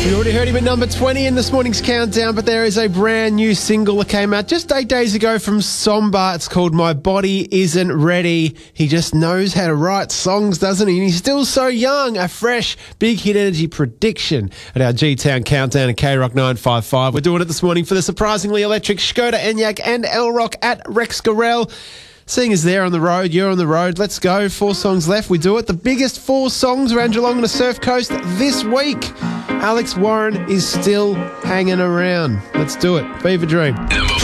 We already heard him at number 20 in this morning's countdown, but there is a brand new single that came out just 8 days ago from Somba. It's called My Body Isn't Ready. He just knows how to write songs, doesn't he? And he's still so young. A fresh Big Hit Energy prediction at our G-Town countdown at K-Rock 955. We're doing it this morning for the surprisingly electric Skoda Enyaq and L-Rock at Rex Garel. Seeing as they're on the road, you're on the road, let's go. 4 songs left, we do it. The biggest 4 songs around Geelong and the Surf Coast this week. Alex Warren is still hanging around. Let's do it. Fever Dream.